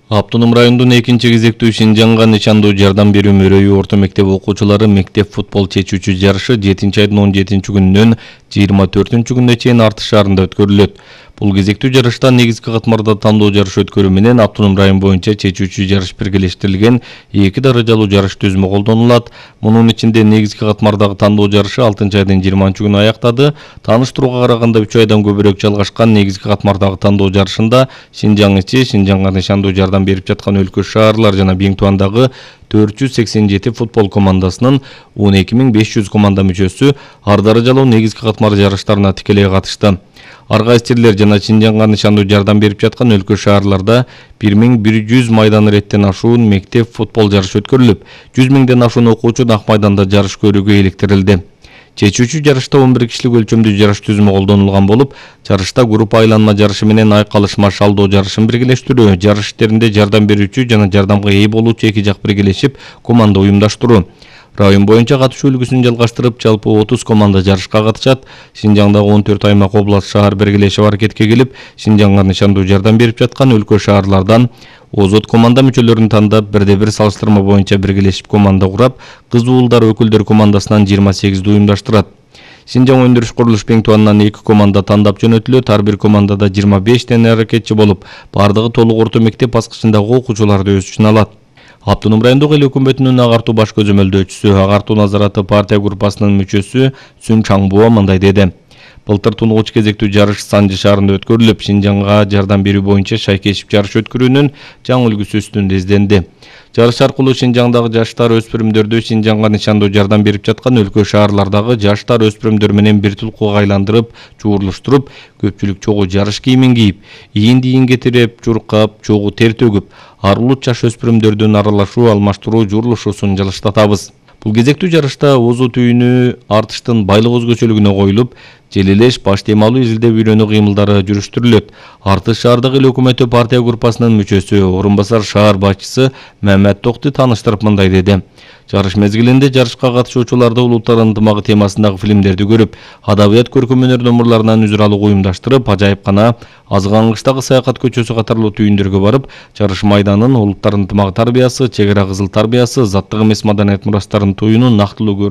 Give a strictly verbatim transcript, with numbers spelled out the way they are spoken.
Автоном райондун экинчи кезектүү Шинжаңга нышандуу жардам берүү мөрөйү орто мектеп окуучулары мектеп футбол чечүүчү жарышы жетинчи айдын он жетинчи күнүнөн жыйырма төртүнчү күнүнө чейин Артыш шаарында өткөрүлөт. Бул кезектүү жарышта негизги катмарда тандоо жарышы өткөрүү менен автоном район боюнча чечүүчү жарыш биргелештирилген эки даражалуу жарыш түзүмү колдонулат. Мунун ичинде негизги катмардагы тандоо жарышы алтынчы айдын жыйырманчы күнү аяктады. Тааныштырууга караганда үч айдан көбүрөөк жалгашкан негизги катмардагы тандоо жарышында Шинжаң ичи, Шинжаңга нышандуу жардам берип жаткан өлкө шаарлар жана Биң Туандагы төрт жүз сексен жети футбол командасынын он эки миң беш жүз команда мүчөсү ар даражалуу негизги катмар жарыштарына тикелей катышты. Ар кайсы жерлер жана Шинжаңга нышандуу жардам берип жаткан өлкө шаарларда бир миң бир жүз майдан иреттен ашуун мектеп футбол жарышы өткөрүлүп, жүз миңден ашуун окуучу ак майданда жарыш көрүүгө иликтирилди. Чечүүчү жарышта он бир кишилик өлчөмдүү жарыш түзүмү колдонулган болуп, жарышта группа айланма жарышы менен айкалышма шалдоо жарышын биргелештирүү, жарыш иштеринде жардам берүүчү жана жардамга ээ болуучу эки жак биргелешип команда уюмдаштыруу. Район боюнча катышуу үлгүсүн жалгаштырып, жалпы отуз команда жарышка катышат. Шинжаңдагы он төрт аймак, област, шаар биргелешип аракетке келип, Шинжаңга нышандуу жардам берип жаткан өлкө шаарлардан озот команда мүчөлөрүн тандап, бирде бир салыштырма боюнча биргелешип команда курап, кыз уулдар өкүлдөр командасынан жыйырма сегизди уюмдаштырат. Шинжаң өндүрүш курулуш Биң Туанынан эки команда тандап жөнөтүлөт. Ар бир командада жыйырма бештен аракетчи болуп, бардыгы толук орто мектеп баскычындагы окуучуларды өз үчүнө алат. Автоном райондук эл өкмөтүнүн агартуу баш көзөмөлдөөчүсү, агартуу назараты партия группасынын мүчөсү Сүн Чаңбуа мындай деди. Былтыр тунугуч кезектүү жарыш Санжы шаарында өткөрүлүп, Шинжаңга жардам берүү боюнча шайкешип жарыш өткөрүүнүн жаңы үлгүсү үстүндө изденди. Жарыш аркылуу Шинжаңдагы жаштар өспүрүмдөрдү Шинжаңга нышандуу жардам берип жаткан өлкө шаарлардагы жаштар өспүрүмдөр менен бир тулкууга айландырып, жуурлуштуруп, көпчүлүк чогуу жарыш кийимин кийип, ийинди ийинге тиреп, чуркап, чогуу тер төгүп, арылуу жаш өспүрүмдөрдүн аралашуу, алмаштыруу, жуурлушуусун жылыштатабыз. Бул кезектүү жарышта озу түйүнү Артыштын байлык өзгөчөлүгүнө коюлуп, желелеш, баш демалуу, изилдеп үйрөнүү кыймылдары жүрүштүрүлөт. Артыш шаардык эл өкмөтү партия группасынын мүчөсү, орун басар шаар башчысы Мамат Токти тааныштырып мындай деди. Жарыш мезгилинде жарышка катышуучуларды улуттар ынтымагы темасындагы фильмдерди көрүп, адабият, көркөм өнөр номурларынан үзүр алууга уюмдаштырып, ажайыпкана, Азгангычтагы саякат көчөсү катарлуу түйүндөргө барып, жарыш майданын, улуттар ынтымагы тарбиясы, чек ара кызыл тарбиясы, заттык эмес маданият мурастарын туюунун нактылуу